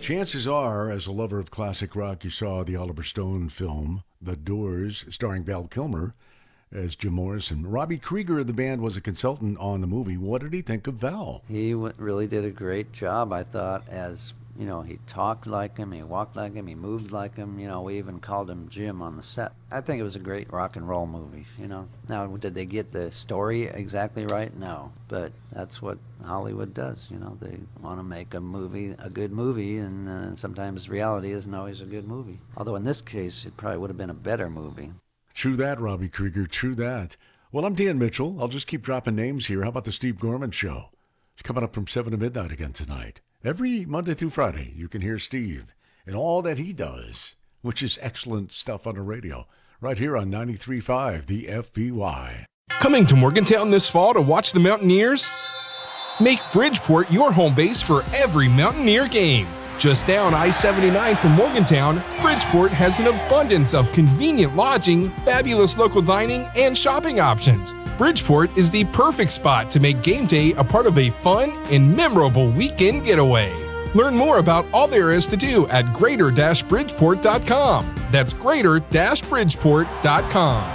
Chances are, as a lover of classic rock, you saw the Oliver Stone film, The Doors, starring Val Kilmer as Jim Morrison. Robbie Krieger of the band was a consultant on the movie. What did he think of Val? He really did a great job, I thought, as, he talked like him, he walked like him, he moved like him, we even called him Jim on the set. I think it was a great rock and roll movie, Now, did they get the story exactly right? No, but that's what Hollywood does, They want to make a good movie, and sometimes reality isn't always a good movie. Although in this case, it probably would have been a better movie. True that, Robbie Krieger, true that. Well, I'm Dan Mitchell. I'll just keep dropping names here. How about the Steve Gorman Show? It's coming up from 7 to midnight again tonight. Every Monday through Friday, you can hear Steve and all that he does, which is excellent stuff on the radio, right here on 93.5, the FBY. Coming to Morgantown this fall to watch the Mountaineers? Make Bridgeport your home base for every Mountaineer game. Just down I-79 from Morgantown, Bridgeport has an abundance of convenient lodging, fabulous local dining, and shopping options. Bridgeport is the perfect spot to make game day a part of a fun and memorable weekend getaway. Learn more about all there is to do at greater-bridgeport.com. That's greater-bridgeport.com.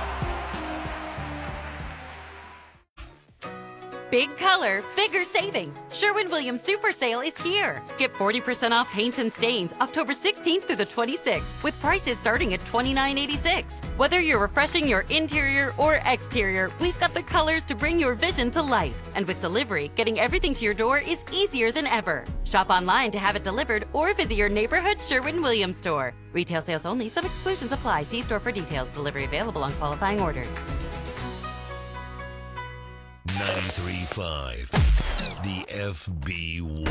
Big color, bigger savings. Sherwin-Williams Super Sale is here. Get 40% off paints and stains October 16th through the 26th with prices starting at $29.86. Whether you're refreshing your interior or exterior, we've got the colors to bring your vision to life. And with delivery, getting everything to your door is easier than ever. Shop online to have it delivered or visit your neighborhood Sherwin-Williams store. Retail sales only. Some exclusions apply. See store for details. Delivery available on qualifying orders. 93.5, the FB1.